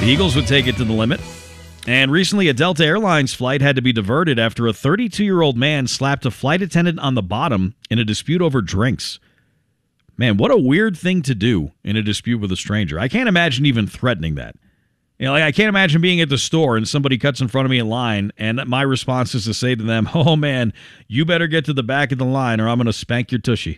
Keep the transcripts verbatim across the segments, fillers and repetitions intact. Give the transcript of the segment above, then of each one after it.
The Eagles would take it to the limit. And recently, a Delta Airlines flight had to be diverted after a thirty-two-year-old man slapped a flight attendant on the bottom in a dispute over drinks. Man, what a weird thing to do in a dispute with a stranger. I can't imagine even threatening that. You know, like I can't imagine being at the store and somebody cuts in front of me in line, and my response is to say to them, "Oh man, you better get to the back of the line or I'm going to spank your tushy."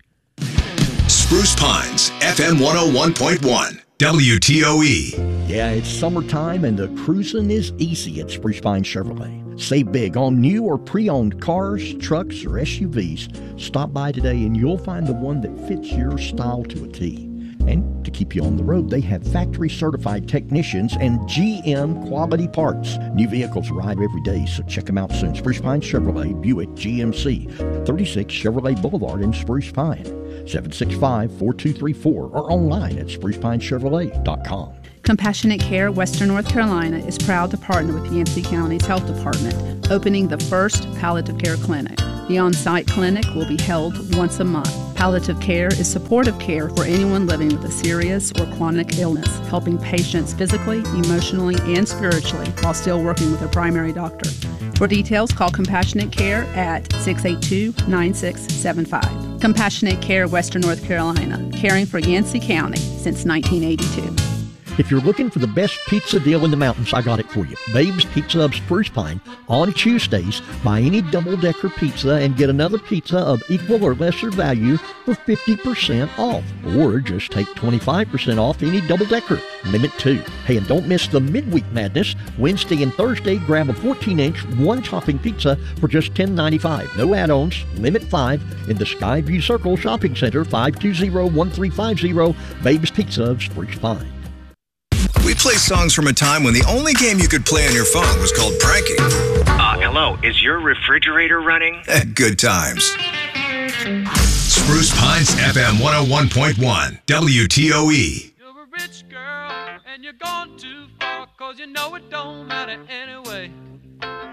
Spruce Pines, F M one oh one point one, W T O E. Yeah, it's summertime and the cruising is easy at Spruce Pine Chevrolet. Save big on new or pre-owned cars, trucks, or S U Vs. Stop by today and you'll find the one that fits your style to a T. And to keep you on the road, they have factory-certified technicians and G M quality parts. New vehicles arrive every day, so check them out soon. Spruce Pine Chevrolet, Buick G M C, thirty-six Chevrolet Boulevard in Spruce Pine, seven six five, four two three four, or online at spruce pine chevrolet dot com. Compassionate Care Western North Carolina is proud to partner with Yancey County's Health Department, opening the first palliative care clinic. The on-site clinic will be held once a month. Palliative care is supportive care for anyone living with a serious or chronic illness, helping patients physically, emotionally, and spiritually while still working with a primary doctor. For details, call Compassionate Care at six eight two, nine six seven five. Compassionate Care Western North Carolina, caring for Yancey County since nineteen eighty-two. If you're looking for the best pizza deal in the mountains, I got it for you. Babe's Pizza of Spruce Pine. On Tuesdays, buy any double-decker pizza and get another pizza of equal or lesser value for fifty percent off. Or just take twenty-five percent off any double-decker. Limit two. Hey, and don't miss the Midweek Madness. Wednesday and Thursday, grab a fourteen-inch, one-topping pizza for just ten ninety-five. No add-ons. Limit five in the Skyview Circle Shopping Center, five two zero, one three five zero. Babe's Pizza of Spruce Pine. We play songs from a time when the only game you could play on your phone was called pranking. Uh, hello, is your refrigerator running? Good times. Spruce Pines, F M one oh one point one, W T O E. You're a rich girl, and you're gone too far, 'cause you know it don't matter anyway.